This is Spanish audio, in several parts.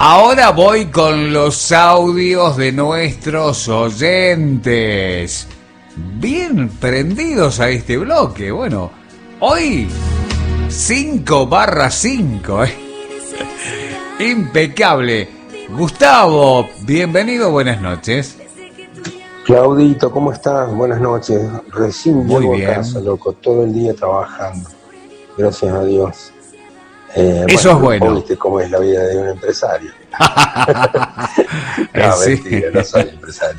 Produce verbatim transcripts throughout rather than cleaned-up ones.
Ahora voy con los audios de nuestros oyentes. Bien prendidos a este bloque. Bueno, hoy cinco barra cinco. ¿eh? Impecable. Gustavo, bienvenido, buenas noches. Claudito, ¿cómo estás? Buenas noches. Recién Muy llego bien. a casa, loco, todo el día trabajando. Gracias a Dios. Eh, Eso es bueno. Vos viste cómo es la vida de un empresario. No, Sí. mentira, no soy empresario.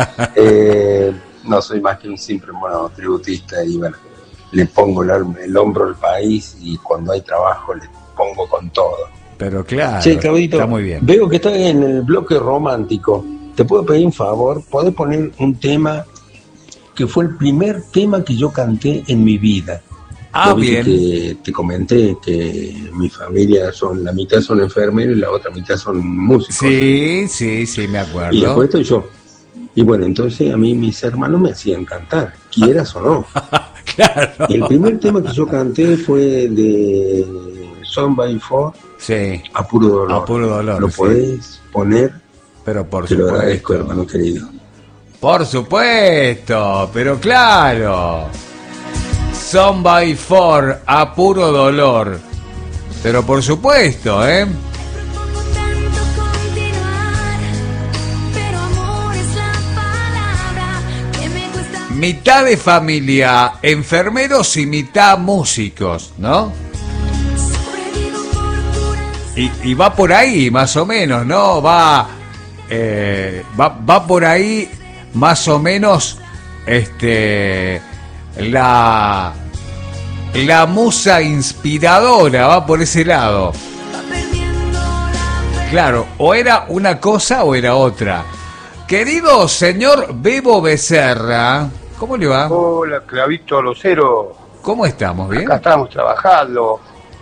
Eh, no soy más que un simple monotributista y bueno, le pongo el, el hombro al país y cuando hay trabajo le pongo con todo. Pero claro, Che, Claudito, está muy bien. veo que estás en el bloque romántico. ¿Te puedo pedir un favor? ¿Podés poner un tema que fue el primer tema que yo canté en mi vida? Ah, Vos viste bien. que te comenté que mi familia son, la mitad son enfermeros y la otra mitad son músicos. Sí, sí, sí, me acuerdo. Y después estoy yo. Y bueno, entonces a mí mis hermanos me hacían cantar, quieras o no. Claro. Y el primer tema que yo canté fue de Son by Four, Sí, A Puro Dolor. A Puro Dolor, ¿Lo sí. podés poner? pero por Te lo agradezco, supuesto. hermano querido. Por supuesto, pero claro. Son by four, A Puro Dolor. Pero por supuesto, ¿eh? Propongo tanto continuar, pero amor es la palabra que me cuesta. Mitad de familia enfermeros y mitad músicos, ¿no? Sobrevivo por pura Y, y va por ahí, más o menos, ¿no? Va, eh, va, va por ahí, más o menos, este, la, la musa inspiradora, va por ese lado. va perdiendo la fe. Claro, o era una cosa o era otra. Querido señor Bebo Becerra, ¿cómo le va? Hola, Clavito Lucero. ¿Cómo estamos? ¿Bien? Acá estamos trabajando.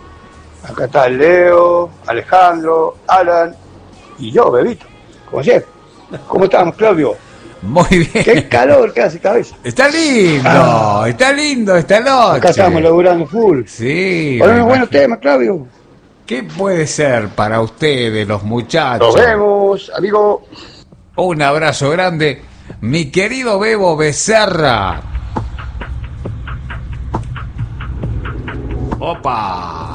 Acá está Leo, Alejandro, Alan y yo, Bebito. Como siempre. ¿Cómo estamos, Claudio? Muy bien. Qué calor que hace, cabeza. Está lindo, está lindo esta noche. Acá estamos laburando full. Sí. Con me unos buenos imagino. temas, Claudio. ¿Qué puede ser para ustedes, los muchachos? Nos vemos, amigo. Un abrazo grande, mi querido Bebo Becerra. Opa.